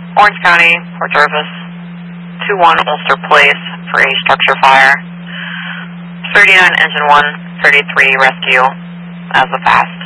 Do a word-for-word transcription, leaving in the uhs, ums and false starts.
Orange County, Port Jervis, two one Ulster Place for a structure fire. thirty-nine Engine one, thirty-three Rescue as a fast.